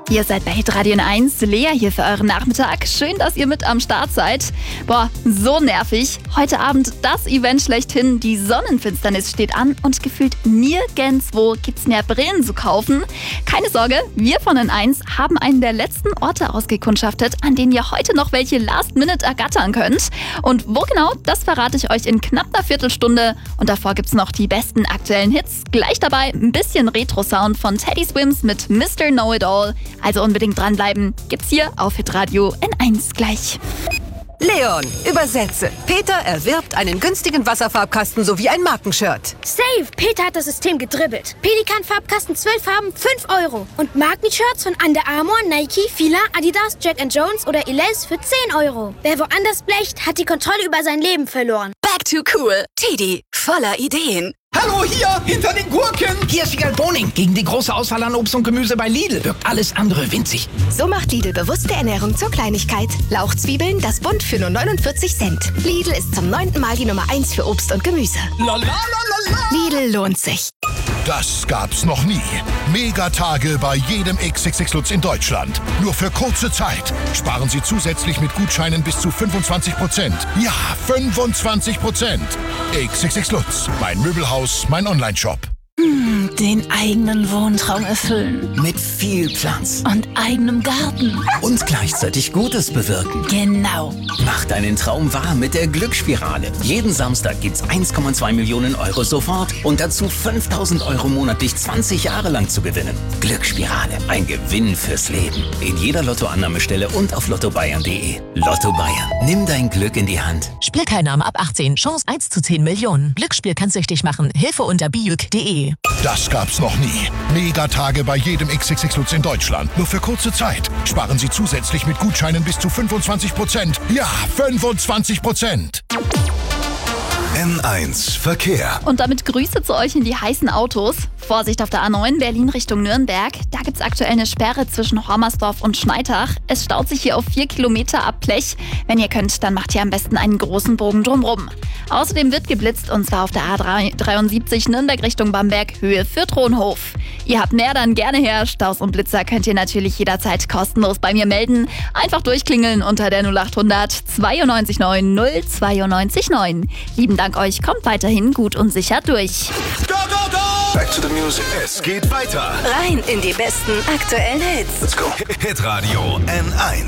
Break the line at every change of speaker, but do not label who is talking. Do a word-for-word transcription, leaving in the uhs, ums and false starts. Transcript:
Ihr seid bei Hitradio N eins, Lea hier für euren Nachmittag. Schön, dass ihr mit am Start seid. Boah, so nervig. Heute Abend das Event schlechthin. Die Sonnenfinsternis steht an und gefühlt nirgendwo gibt's mehr Brillen zu kaufen. Keine Sorge, wir von N eins haben einen der letzten Orte ausgekundschaftet, an denen ihr heute noch welche Last Minute ergattern könnt. Und wo genau, das verrate ich euch in knapp einer Viertelstunde. Und davor gibt's noch die besten aktuellen Hits. Gleich dabei ein bisschen Retro-Sound von Teddy Swims mit Mister Know-It-All. Also unbedingt dranbleiben. Gibt's hier auf Hitradio N eins gleich.
Leon, übersetze. Peter erwirbt einen günstigen Wasserfarbkasten sowie ein Markenshirt.
Save! Peter hat das System gedribbelt. Pelikan-Farbkasten zwölf Farben, fünf Euro. Und Markenshirts von Under Armour, Nike, Fila, Adidas, Jack and Jones oder Elize für zehn Euro. Wer woanders blecht, hat die Kontrolle über sein Leben verloren.
Back to cool. Teddy, voller Ideen.
Hallo hier, hinter den Gurken. Hier ist Wiegald Boning. Gegen die große Auswahl an Obst und Gemüse bei Lidl wirkt alles andere winzig.
So macht Lidl bewusste Ernährung zur Kleinigkeit. Lauchzwiebeln, das Bund für nur neunundvierzig Cent. Lidl ist zum neunten Mal die Nummer eins für Obst und Gemüse.
La, la, la, la, la.
Lidl lohnt sich.
Das gab's noch nie. Megatage bei jedem X X X Lutz in Deutschland. Nur für kurze Zeit. Sparen Sie zusätzlich mit Gutscheinen bis zu fünfundzwanzig Prozent. Ja, fünfundzwanzig Prozent. X X X Lutz, mein Möbelhaus, mein Onlineshop.
Hm, den eigenen Wohntraum erfüllen.
Mit viel Platz.
Und eigenem Garten.
Und gleichzeitig Gutes bewirken.
Genau.
Mach deinen Traum wahr mit der Glücksspirale. Jeden Samstag gibt's eins Komma zwei Millionen Euro sofort und dazu fünftausend Euro monatlich zwanzig Jahre lang zu gewinnen. Glücksspirale, ein Gewinn fürs Leben. In jeder Lottoannahmestelle und auf lotto bayern punkt de. Lotto Bayern, nimm dein Glück in die Hand.
Spielteilnahme ab achtzehn, Chance eins zu zehn Millionen. Glücksspiel kann süchtig machen. Hilfe unter bijuk punkt de.
Das gab's noch nie. Megatage bei jedem X X X Lutz in Deutschland. Nur für kurze Zeit. Sparen Sie zusätzlich mit Gutscheinen bis zu fünfundzwanzig Prozent. Ja, fünfundzwanzig Prozent.
N eins Verkehr.
Und damit Grüße zu euch in die heißen Autos. Vorsicht auf der A neun Berlin Richtung Nürnberg. Da gibt's aktuell eine Sperre zwischen Hormersdorf und Schneitach. Es staut sich hier auf vier Kilometer ab Blech. Wenn ihr könnt, dann macht ihr am besten einen großen Bogen drumrum. Außerdem wird geblitzt und zwar auf der A dreiundsiebzig Nürnberg Richtung Bamberg, Höhe Fürth-Hohenhof. Ihr habt mehr, dann gerne her. Staus und Blitzer könnt ihr natürlich jederzeit kostenlos bei mir melden. Einfach durchklingeln unter der null achthundert zweiundneunzig neun null zweiundneunzig neun. Lieben Dank euch, kommt weiterhin gut und sicher durch.
Go, go, go! Back to the music. Es geht weiter.
Rein in die besten aktuellen Hits.
Let's go. Hitradio N eins.